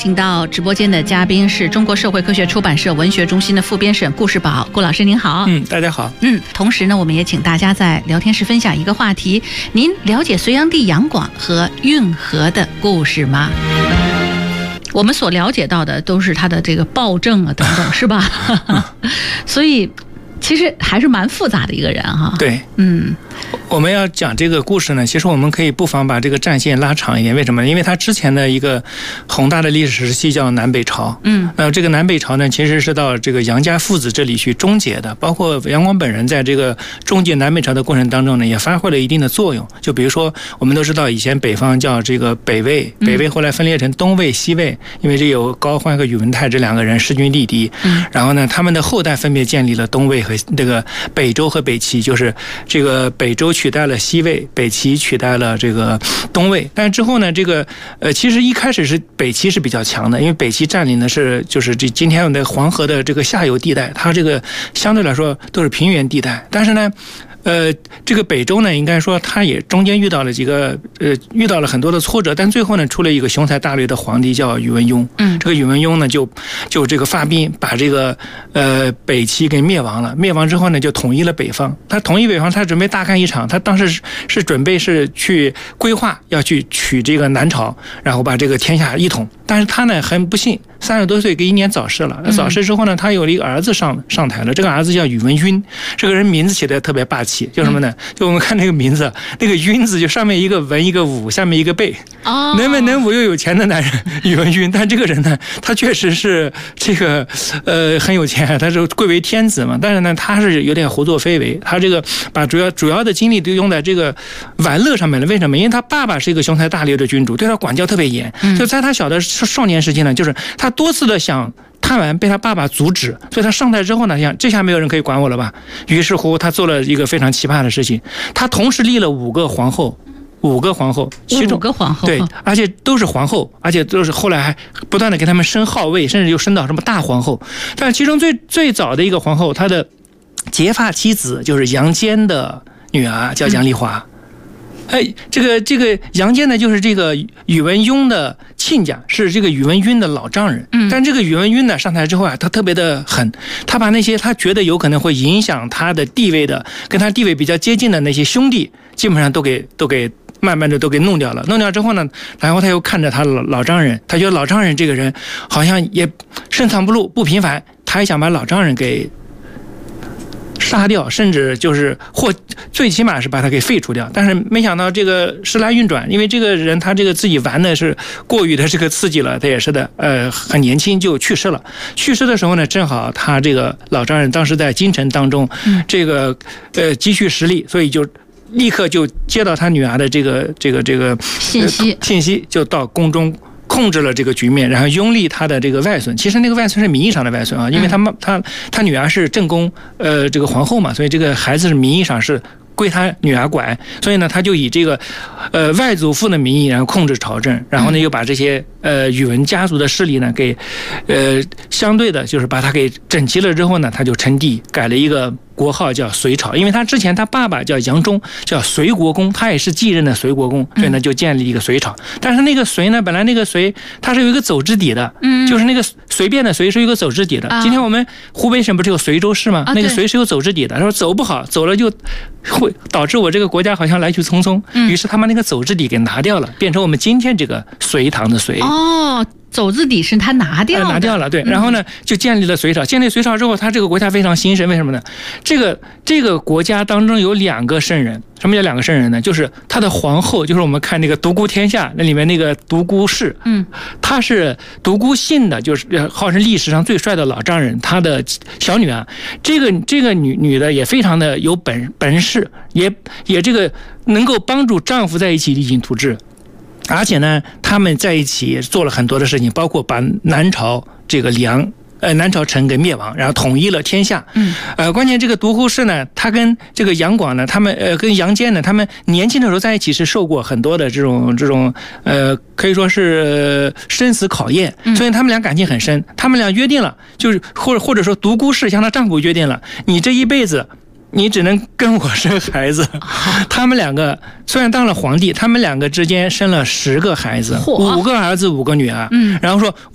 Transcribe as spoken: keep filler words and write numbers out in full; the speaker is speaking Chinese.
请到直播间的嘉宾是中国社会科学出版社文学中心的副编审顾世宝，顾老师您好。 嗯，大家好。 嗯，同时呢，我们也请大家在聊天室分享一个话题：您了解隋炀帝杨广和运河的故事吗？我们所了解到的都是他的这个暴政啊等等，是吧？所以其实还是蛮复杂的一个人哈。 对， 嗯。 我们要讲这个故事呢，其实我们可以不妨把这个战线拉长一点。为什么？因为它之前的一个宏大的历史时期叫南北朝。嗯，那这个南北朝呢，其实是到这个杨家父子这里去终结的。包括杨广本人在这个终结南北朝的过程当中呢，也发挥了一定的作用。就比如说，我们都知道以前北方叫这个北魏，北魏后来分裂成东魏、西魏，因为这有高欢和宇文泰这两个人势均力敌。嗯，然后呢，他们的后代分别建立了东魏和这个北周和北齐，就是这个北周取代了西魏，北齐取代了这个东魏。但之后呢，这个呃，其实一开始是北齐是比较强的，因为北齐占领的是就是这今天的黄河的这个下游地带，它这个相对来说都是平原地带。但是呢，呃，这个北周呢，应该说他也中间遇到了几个呃，遇到了很多的挫折，但最后呢，出了一个雄才大略的皇帝叫宇文邕。嗯，这个宇文邕呢，就就这个发兵把这个呃北齐给灭亡了。灭亡之后呢，就统一了北方。他统一北方，他准备大干一场。他当时是是准备是去规划要去取这个南朝，然后把这个天下一统。但是他呢，很不幸，三十多岁给英年早逝了。早逝之后呢，他有了一个儿子上上台了。这个儿子叫宇文赟，这个人名字起得特别霸气。叫什么呢？就我们看那个名字，那个赟字就上面一个文一个武，下面一个贝。哦，能文能武又有钱的男人宇文赟，但这个人呢，他确实是这个呃很有钱，他是贵为天子嘛。但是呢，他是有点胡作非为，他这个把主要主要的精力都用在这个玩乐上面了。为什么？因为他爸爸是一个雄才大略的君主，对他管教特别严。就在他小的少年时期呢，就是他多次的想贪玩，被他爸爸阻止，所以他上台之后呢，想这下没有人可以管我了吧？于是乎，他做了一个非常奇葩的事情，他同时立了五个皇后，五个皇后，其中五个皇后， 对，而且都是皇后，而且都是后来还不断的给他们升号位，甚至又升到什么大皇后。但其中最最早的一个皇后，她的结发妻子就是杨坚的女儿，叫杨丽华。嗯哎，这个这个杨坚呢，就是这个宇文邕的亲家，是这个宇文赟的老丈人。嗯，但这个宇文赟呢，上台之后啊，他特别的狠，他把那些他觉得有可能会影响他的地位的，跟他地位比较接近的那些兄弟，基本上都给都给慢慢的都给弄掉了。弄掉之后呢，然后他又看着他老老丈人，他觉得老丈人这个人好像也深藏不露，不平凡，他也想把老丈人给杀掉，甚至就是或最起码是把他给废除掉。但是没想到这个时来运转，因为这个人他这个自己玩的是过于的这个刺激了，他也是的，呃，很年轻就去世了。去世的时候呢，正好他这个老丈人当时在京城当中，这个呃积蓄实力，所以就立刻就接到他女儿的这个这个这个信息， 呃、信息就到宫中。控制了这个局面，然后拥立他的这个外孙。其实那个外孙是名义上的外孙啊，因为他妈他他女儿是正宫呃这个皇后嘛，所以这个孩子是名义上是归他女儿管，所以呢，他就以这个呃外祖父的名义，然后控制朝政，然后呢又把这些呃宇文家族的势力呢给呃相对的，就是把他给整齐了之后呢，他就称帝，改了一个国号叫隋朝，因为他之前他爸爸叫杨忠，叫隋国公，他也是继任的隋国公，所以呢就建立一个隋朝。但是那个隋呢，本来那个隋它是有一个走之底的，嗯，就是那个随便的隋是有一个走之底的。今天我们湖北省不是有随州市吗？那个隋是有走之底的，他说走不好，走了就会导致我这个国家好像来去匆匆，于是他把那个走之底给拿掉了，变成我们今天这个隋唐的隋。 哦。走字底是他拿掉了、呃、 拿掉了，对，然后呢就建立了隋朝。建立隋朝之后，他这个国家非常兴盛，为什么呢？这个这个国家当中有两个圣人。什么叫两个圣人呢？就是他的皇后，就是我们看那个独孤天下那里面那个独孤氏，嗯，他是独孤信的，就是号称历史上最帅的老丈人，他的小女儿。这个这个女女的也非常的有本本事，也也这个能够帮助丈夫在一起励精图治。而且呢，他们在一起做了很多的事情，包括把南朝这个梁呃南朝陈给灭亡，然后统一了天下。嗯，呃，关键这个独孤氏呢，他跟这个杨广呢，他们呃跟杨坚呢，他们年轻的时候在一起是受过很多的这种这种呃可以说是生死考验，所以他们俩感情很深。他们俩约定了，就是或者或者说独孤氏向她丈夫约定了，你这一辈子。你只能跟我生孩子。他们两个虽然当了皇帝，他们两个之间生了十个孩子，五个儿子五个女儿。嗯，然后说